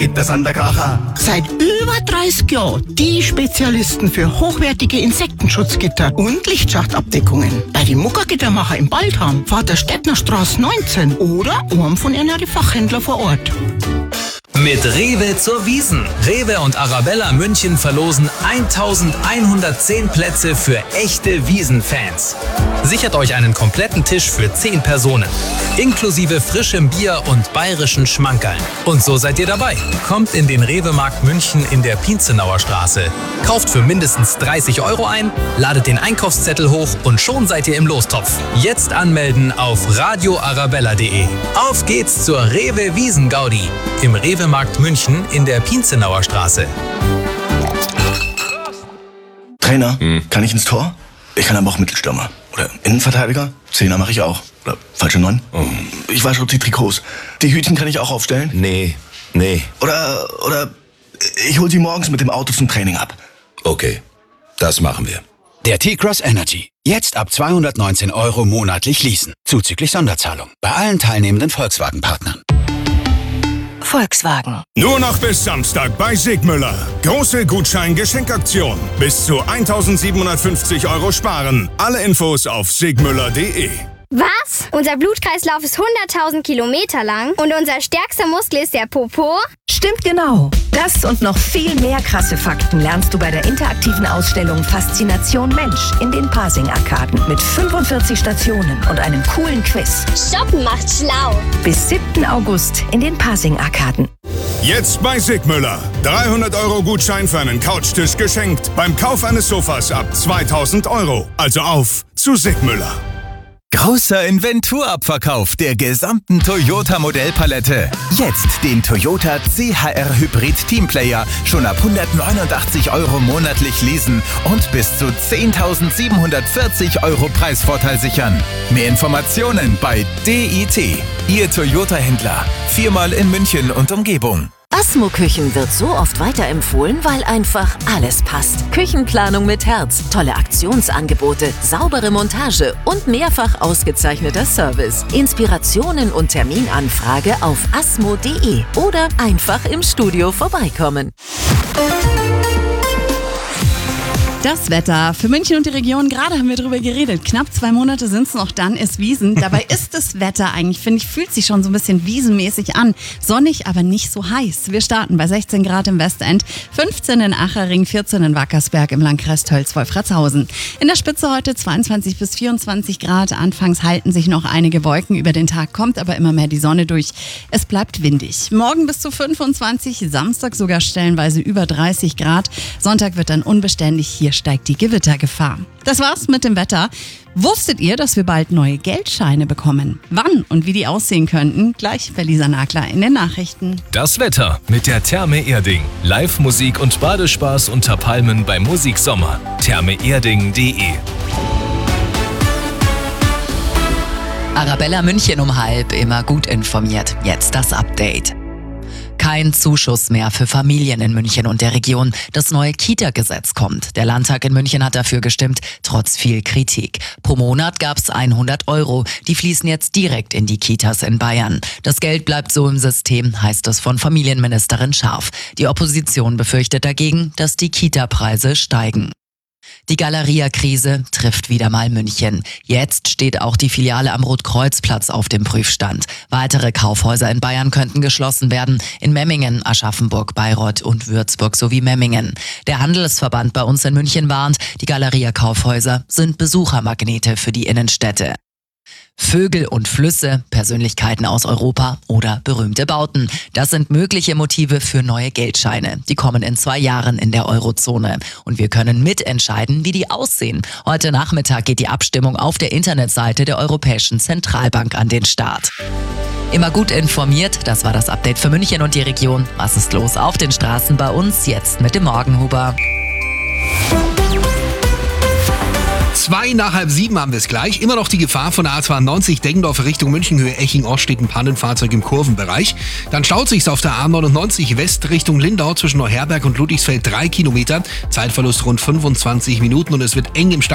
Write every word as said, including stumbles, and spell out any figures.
gibt es an der Kracher. Seit über dreißig Jahren die Spezialisten für hochwertige Insektenschutzgitter und Lichtschachtabdeckungen. Bei den Muckergittermacher im Baldham, Vaterstädtnerstraße neunzehn oder einem von ihren Fachhändler vor Ort. Mit Rewe zur Wiesn. Rewe und Arabella München verlosen eintausendeinhundertzehn Plätze für echte Wiesn-Fans. Sichert euch einen kompletten Tisch für zehn Personen. Inklusive frischem Bier und bayerischen Schmankerln. Und so seid ihr dabei. Kommt in den Rewe-Markt München in der Pienzenauer Straße. Kauft für mindestens dreißig Euro ein, ladet den Einkaufszettel hoch und schon seid ihr im Lostopf. Jetzt anmelden auf radio arabella punkt de. Auf geht's zur Rewe Wiesn-Gaudi. Im Rewe-Markt München in der Pienzenauer Straße. Trainer, hm. kann ich ins Tor? Ich kann aber auch Mittelstürmer. Oder Innenverteidiger? Zehner mache ich auch. Oder falsche Neun? Oh. Ich wasche die Trikots. Die Hütchen kann ich auch aufstellen? Nee, nee. Oder, oder ich hol sie morgens mit dem Auto zum Training ab. Okay, das machen wir. Der T-Cross Energy. Jetzt ab zweihundertneunzehn Euro monatlich leasen. Zuzüglich Sonderzahlung. Bei allen teilnehmenden Volkswagen-Partnern. Volkswagen. Nur noch bis Samstag bei Sigmüller. Große Gutschein-Geschenkaktion. Bis zu eintausendsiebenhundertfünfzig Euro sparen. Alle Infos auf sigmüller punkt de. Was? Unser Blutkreislauf ist hunderttausend Kilometer lang und unser stärkster Muskel ist der Popo? Stimmt genau. Das und noch viel mehr krasse Fakten lernst du bei der interaktiven Ausstellung Faszination Mensch in den Pasing-Arkaden mit fünfundvierzig Stationen und einem coolen Quiz. Shoppen macht schlau. Bis siebten August in den Pasing-Arkaden. Jetzt bei Sigmüller. dreihundert Euro Gutschein für einen Couchtisch geschenkt. Beim Kauf eines Sofas ab zweitausend Euro. Also auf zu Sigmüller. Großer Inventurabverkauf der gesamten Toyota-Modellpalette. Jetzt den Toyota C H R Hybrid Teamplayer schon ab hundertneunundachtzig Euro monatlich leasen und bis zu zehntausendsiebenhundertvierzig Euro Preisvorteil sichern. Mehr Informationen bei D I T, Ihr Toyota-Händler. Viermal in München und Umgebung. Asmo Küchen wird so oft weiterempfohlen, weil einfach alles passt. Küchenplanung mit Herz, tolle Aktionsangebote, saubere Montage und mehrfach ausgezeichneter Service. Inspirationen und Terminanfrage auf asmo punkt de oder einfach im Studio vorbeikommen. Das Wetter für München und die Region, gerade haben wir drüber geredet. Knapp zwei Monate sind es noch, dann ist Wiesn. Dabei ist das Wetter eigentlich, finde ich, fühlt sich schon so ein bisschen wiesenmäßig an. Sonnig, aber nicht so heiß. Wir starten bei sechzehn Grad im Westend, fünfzehn in Achering, vierzehn in Wackersberg im Landkreis Tölz-Wolfratshausen. In der Spitze heute zweiundzwanzig bis vierundzwanzig Grad. Anfangs halten sich noch einige Wolken über den Tag, kommt aber immer mehr die Sonne durch. Es bleibt windig. Morgen bis zu fünfundzwanzig, Samstag sogar stellenweise über dreißig Grad. Sonntag wird dann unbeständig. Hier steigt die Gewittergefahr. Das war's mit dem Wetter. Wusstet ihr, dass wir bald neue Geldscheine bekommen? Wann und wie die aussehen könnten? Gleich bei Lisa Nagler in den Nachrichten. Das Wetter mit der Therme Erding. Live-Musik und Badespaß unter Palmen beim Musiksommer. therme erding punkt de. Arabella München um halb, immer gut informiert. Jetzt das Update. Kein Zuschuss mehr für Familien in München und der Region. Das neue Kita-Gesetz kommt. Der Landtag in München hat dafür gestimmt, trotz viel Kritik. Pro Monat gab es hundert Euro. Die fließen jetzt direkt in die Kitas in Bayern. Das Geld bleibt so im System, heißt es von Familienministerin Scharf. Die Opposition befürchtet dagegen, dass die Kita-Preise steigen. Die Galeria-Krise trifft wieder mal München. Jetzt steht auch die Filiale am Rotkreuzplatz auf dem Prüfstand. Weitere Kaufhäuser in Bayern könnten geschlossen werden. In Memmingen, Aschaffenburg, Bayreuth und Würzburg sowie Memmingen. Der Handelsverband bei uns in München warnt, die Galeria-Kaufhäuser sind Besuchermagnete für die Innenstädte. Vögel und Flüsse, Persönlichkeiten aus Europa oder berühmte Bauten. Das sind mögliche Motive für neue Geldscheine. Die kommen in zwei Jahren in der Eurozone. Und wir können mitentscheiden, wie die aussehen. Heute Nachmittag geht die Abstimmung auf der Internetseite der Europäischen Zentralbank an den Start. Immer gut informiert, das war das Update für München und die Region. Was ist los auf den Straßen bei uns? Jetzt mit dem Morgenhuber. Zwei nach halb sieben haben wir es gleich. Immer noch die Gefahr von der A zweiundneunzig Deggendorf Richtung Münchenhöhe Eching Ost steht ein Pannenfahrzeug im Kurvenbereich. Dann staut sich's auf der A neunundneunzig West Richtung Lindau zwischen Neuherberg und Ludwigsfeld drei Kilometer. Zeitverlust rund fünfundzwanzig Minuten und es wird eng im Stadtgebiet.